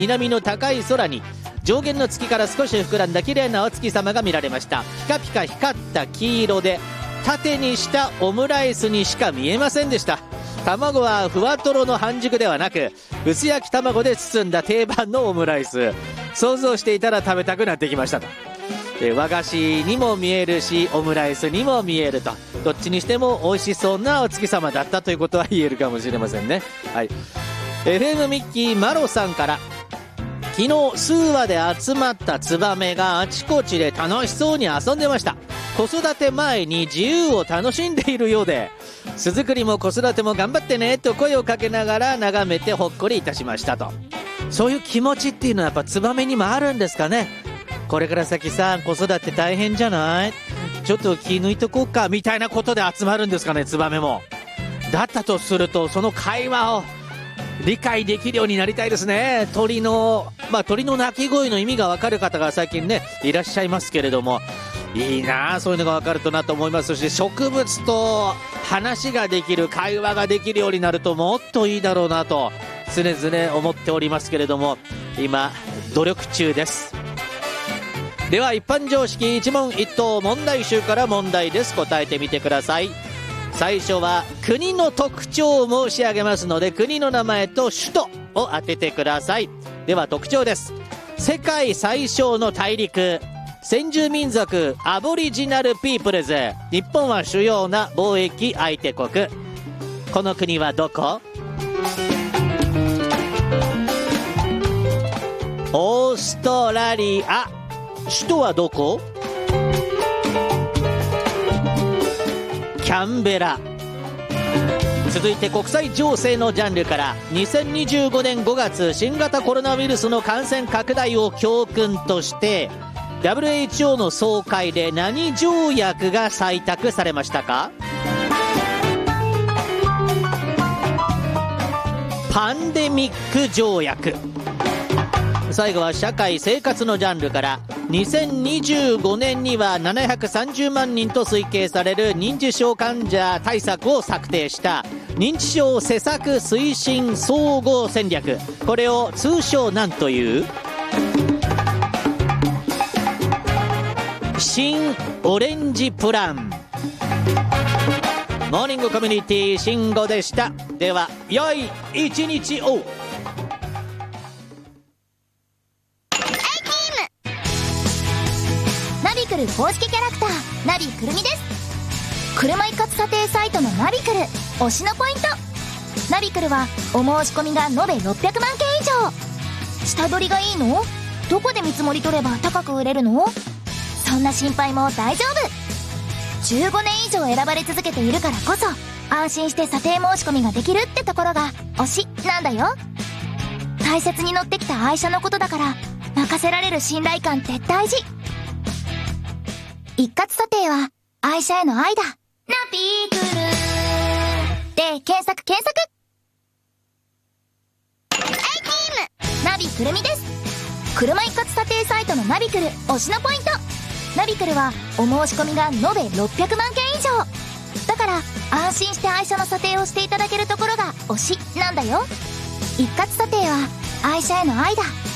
南の高い空に上限の月から少し膨らんだ綺麗なお月様が見られました。ピカピカ光った黄色で縦にしたオムライスにしか見えませんでした。卵はふわとろの半熟ではなく薄焼き卵で包んだ定番のオムライス。想像していたら食べたくなってきましたと。和菓子にも見えるしオムライスにも見えると、どっちにしても美味しそうなお月様だったということは言えるかもしれませんね。はい、FM ミッキーマロさんから、昨日数羽で集まったツバメがあちこちで楽しそうに遊んでました。子育て前に自由を楽しんでいるようで、巣作りも子育ても頑張ってねと声をかけながら眺めてほっこりいたしましたと。そういう気持ちっていうのはやっぱツバメにもあるんですかね。これから先さ子育て大変じゃない、ちょっと気抜いとこうかみたいなことで集まるんですかね、ツバメも。だったとするとその会話を理解できるようになりたいですね。鳥の鳴き声の意味が分かる方が最近ねいらっしゃいますけれども、いいなそういうのが分かるとなと思いますし、植物と話ができる会話ができるようになるともっといいだろうなと常々思っておりますけれども、今努力中です。では一般常識一問一答問題集から問題です。答えてみてください。最初は国の特徴を申し上げますので、国の名前と首都を当ててください。では特徴です。世界最小の大陸、先住民族アボリジナルピープルズ、日本は主要な貿易相手国。この国はどこ？オーストラリア。首都はどこ？キャンベラ。続いて国際情勢のジャンルから、2025年5月新型コロナウイルスの感染拡大を教訓として WHO の総会で何条約が採択されましたか？パンデミック条約。最後は社会生活のジャンルから、2025年には730万人と推計される認知症患者対策を策定した認知症施策推進総合戦略、これを通称何という？新オレンジプラン。モーニングコミュニティ慎吾でした。では良い一日を。 ナビクル公式キャラクターナビくるみです。車一括査定サイトのナビクル推しのポイント。ナビクルはお申し込みが延べ600万件以上。下取りがいいの？どこで見積もり取れば高く売れるの？そんな心配も大丈夫。15年以上選ばれ続けているからこそ安心して査定申し込みができるってところが推しなんだよ。大切に乗ってきた愛車のことだから任せられる信頼感って大事。一括査定は愛車への愛だ。ナビクルで検索ナビくるみです。車一括査定サイトのナビクル推しのポイント。ナビクルはお申し込みが延べ600万件以上だから安心して愛車の査定をしていただけるところが推しなんだよ。一括査定は愛車への愛だ。